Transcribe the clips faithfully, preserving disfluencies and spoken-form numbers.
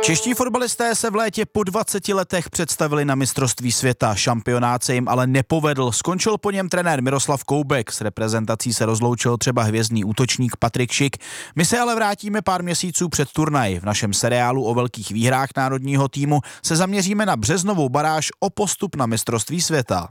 Čeští fotbalisté se v létě po dvaceti letech představili na mistrovství světa. Šampionát se jim ale nepovedl. Skončil po něm trenér Miroslav Koubek. S reprezentací se rozloučil třeba hvězdný útočník Patrik Schick. My se ale vrátíme pár měsíců před turnaj. V našem seriálu o velkých výhrách národního týmu se zaměříme na březnovou baráž o postup na mistrovství světa.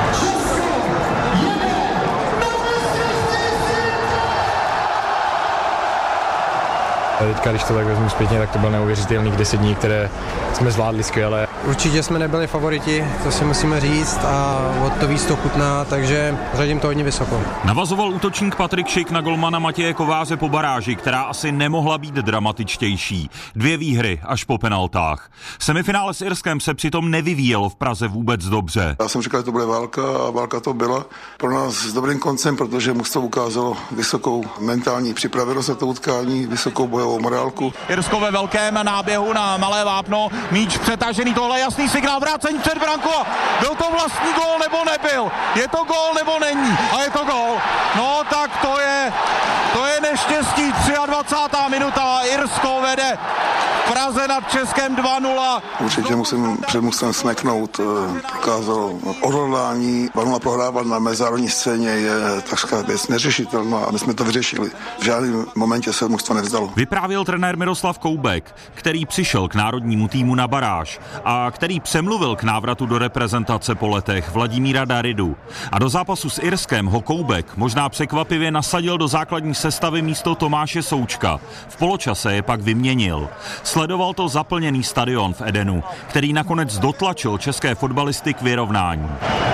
Teďka, když to tak vezmu zpětně, tak to byl neuvěřitelných deset dní, které jsme zvládli skvěle. Určitě jsme nebyli favoriti, to si musíme říct, a od to víc to chutná, takže řadím to hodně vysoko. Navazoval útočník Patrik Schick na golmana Matěje Kováře po baráži, která asi nemohla být dramatičtější. Dvě výhry až po penaltách. Semifinále s Irskem se přitom nevyvíjelo v Praze vůbec dobře. Já jsem říkal, že to bude válka a válka to byla pro nás s dobrým koncem, protože mužstvo ukázalo vysokou mentální připravenost na to utkání, vysokou bojovou morálku. Irsko ve velkém náběhu na malé vápno, míč přetažený, tohle jasný signál, vrácení před branku. Byl to vlastní gól nebo nebyl? Je to gól nebo není? A je to gól. No tak to je, to je neštěstí. dvacátá třetí minuta, Irsko vede v Praze nad Českem dva nula. Určitě musím před mužstvem smeknout, prokázal odhodlání. dva nula prohrávat na mezinárodní scéně je takřka věc neřešitelná a my jsme to vyřešili. V žádném momentě se mužstvo nevzdalo. Vyprávěl trenér Miroslav Koubek, který přišel k národnímu týmu na baráž a který přemluvil k návratu do reprezentace po letech Vladimíra Daridu. A do zápasu s Irskem ho Koubek možná překvapivě nasadil do základní sestavy místo Tomáše Součka. V poločase je pak vyměnil. Sledoval to zaplněný stadion v Edenu, který nakonec dotlačil české fotbalisty k vyrovnání.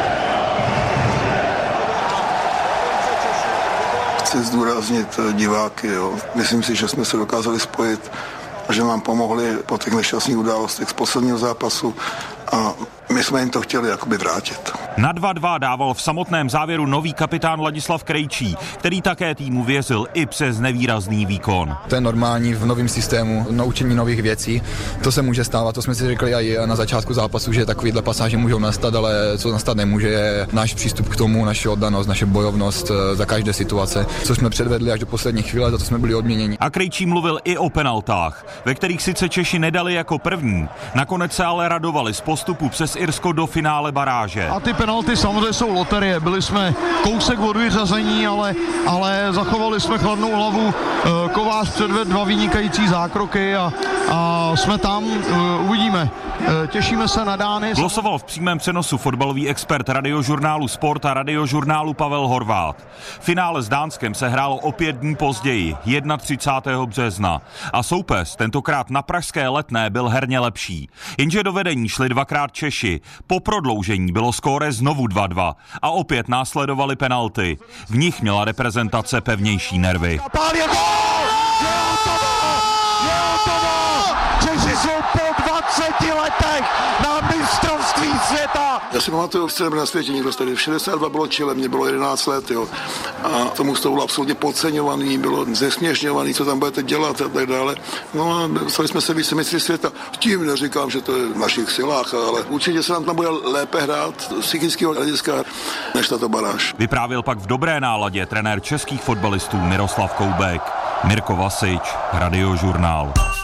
Chci zdůraznit diváky. Jo. Myslím si, že jsme se dokázali spojit a že nám pomohli po těch nešťastných událostech z posledního zápasu a my jsme jim to chtěli jakoby vrátit. Na dva dva dával v samotném závěru nový kapitán Ladislav Krejčí, který také týmu věřil i přes nevýrazný výkon. To je normální v novém systému, naučení nových věcí. To se může stávat, to jsme si řekli i na začátku zápasu, že takovýhle pasáže můžou nastat, ale co nastat nemůže, je náš přístup k tomu, naše oddanost, naše bojovnost za každé situace, co jsme předvedli až do poslední chvíle, za to jsme byli odměněni. A Krejčí mluvil i o penaltách, ve kterých sice Češi nedali jako první, nakonec se ale radovali z postupu přes Irsko do finále baráže. A ty penalty samozřejmě jsou loterie. Byli jsme kousek od vyřazení, ale, ale zachovali jsme chladnou hlavu. Kovář předvedl dva vynikající zákroky a, a jsme tam, uvidíme. Těšíme se na dány. Glosoval v přímém přenosu fotbalový expert radiožurnálu Sport a radiožurnálu Pavel Horváth. Finále s Dánskem se hrálo o pět dní později, třicátého prvního března. A soupeř tentokrát na pražské Letné byl herně lepší. Jenže do vedení šli dvakrát Češi. Po prodloužení bylo skóre znovu dva dva a opět následovaly penalty. V nich měla reprezentace pevnější nervy. Je hotovo! Je hotovo! Češi jsou po dvaceti letech na mistrovství světa! Já si pamatuju, že na světě nikdo tady v šedesát dva bylo Chile, mě bylo jedenáct let, jo. A tomu to bylo absolutně podceňovaný, bylo zesměšňovaný, co tam budete dělat a tak dále. No a dostali jsme se více mistry světa. Tím neříkám, že to je v našich silách, ale určitě se nám tam bude lépe hrát z psychického hlediska než tato baráž. Vyprávěl pak v dobré náladě trenér českých fotbalistů Miroslav Koubek. Mirko Vasič, Radiožurnál.